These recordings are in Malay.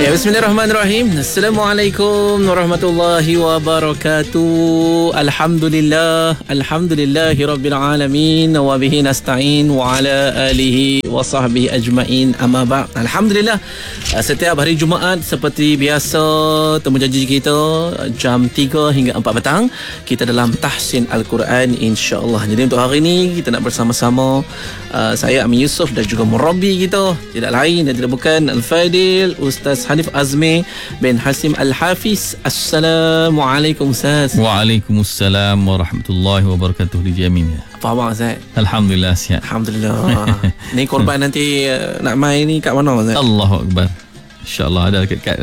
Ya, bismillahirrahmanirrahim. Assalamualaikum warahmatullahi wabarakatuh. Alhamdulillahi rabbil alamin wa bihi nasta'in wa ala alihi wa sahbihi ajma'in, amma ba'd. Alhamdulillah, setiap hari Jumaat seperti biasa temu janji kita jam 3 hingga 4 petang kita dalam tahsin Al-Quran, insya-Allah. Jadi untuk hari ini kita nak bersama-sama saya Amin Yusof dan juga murabbi kita, tidak lain dan tidak bukan Al-Fadil Ustaz Hanif Azmi bin Hasim Al-Hafiz. Assalamualaikum Ustaz. Waalaikumsalam warahmatullahi wabarakatuh li jami'in. Apa khabar Ustaz? Alhamdulillah sihat. Alhamdulillah. Ni korban nanti nak main ni kat mana Ustaz? Allahu akbar. InsyaAllah ada dekat.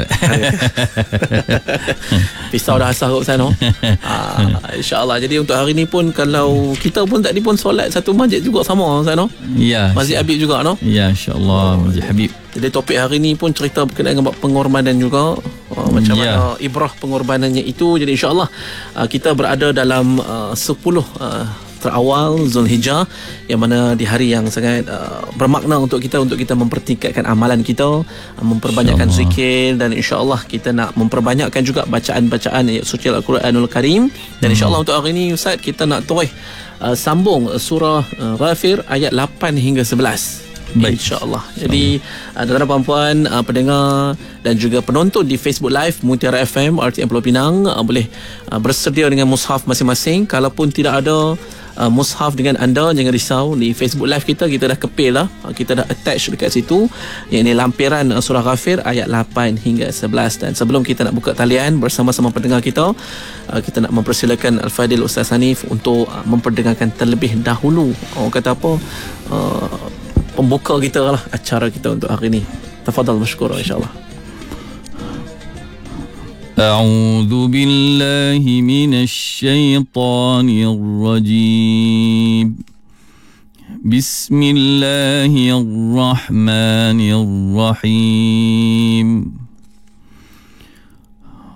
Pisau dah asah kot sana. InsyaAllah. Jadi untuk hari ni pun, kalau kita pun tadi pun solat satu masjid juga sama sana. Ya. Masjid Habib juga no? Ya, insyaAllah. Masjid Habib. Jadi topik hari ni pun cerita berkenaan dengan pengorbanan juga. Macam mana ibrah pengorbanannya itu. Jadi insyaAllah kita berada dalam 10 terawal Zulhijjah, yang mana di hari yang sangat bermakna untuk kita mempertingkatkan amalan kita, memperbanyakkan zikir, dan insya-Allah kita nak memperbanyakkan juga bacaan-bacaan ayat suci Al-Quranul Karim. Dan insya-Allah untuk hari ini Ustaz kita nak terus sambung surah Ghafir ayat 8 hingga 11. InsyaAllah. Jadi tuan-tuan puan-puan, pendengar dan juga penonton di Facebook Live Mutiara FM RTM Pulau Pinang boleh bersedia dengan mushaf masing-masing. Kalaupun tidak ada mushaf dengan anda, jangan risau, di Facebook Live kita dah kepil lah, kita dah attach dekat situ, yang ini lampiran surah Ghafir ayat 8 hingga 11. Dan sebelum kita nak buka talian bersama-sama pendengar kita nak mempersilakan Al-Fadil Ustaz Hanif untuk memperdengarkan terlebih dahulu kata apa, pembuka kita lah, acara kita untuk hari ini. Tafadhal mashkura insya-Allah. أعوذ بالله من الشيطان الرجيم بسم الله الرحمن الرحيم